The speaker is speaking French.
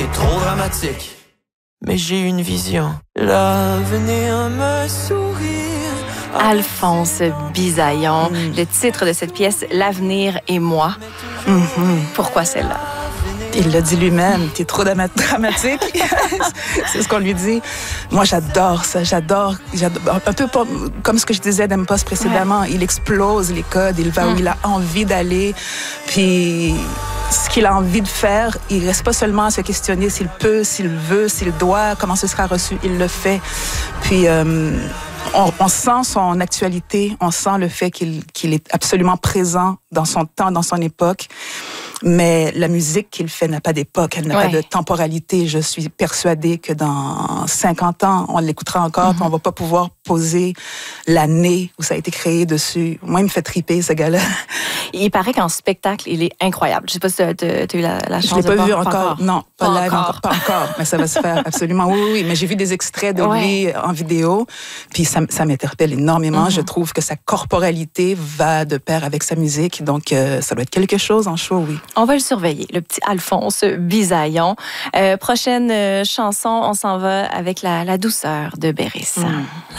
trop dramatique. Mais j'ai une vision, l'avenir me sourit. Alphonse Bisaillon, le titre de cette pièce, L'avenir et moi. Pourquoi celle-là? Il l'a dit lui-même, t'es trop dramatique. C'est ce qu'on lui dit. Moi, j'adore ça, j'adore. Un peu comme ce que je disais d'M-Post précédemment. Ouais. Il explose les codes, il va où il a envie d'aller. Puis, ce qu'il a envie de faire, il reste pas seulement à se questionner s'il peut, s'il veut, s'il doit, comment ce sera reçu. Il le fait. Puis, on sent son actualité, on sent le fait qu'il est absolument présent dans son temps, dans son époque. Mais la musique qu'il fait n'a pas d'époque, elle n'a pas de temporalité. Je suis persuadée que dans 50 ans, on l'écoutera encore, puis on va pas pouvoir poser l'année où ça a été créé dessus. Moi, il me fait triper, ce gars-là. Il paraît qu'en spectacle, il est incroyable. Je sais pas si tu as eu la chance de voir. Je l'ai pas vu encore. Encore. Non, pas live encore. Pas encore, mais ça va se faire, absolument. Oui, mais j'ai vu des extraits de lui en vidéo, puis ça m'interpelle énormément. Je trouve que sa corporalité va de pair avec sa musique, donc ça doit être quelque chose en show, oui. On va le surveiller, le petit Alphonse Bisaillon. Prochaine chanson, on s'en va avec la douceur de Béris.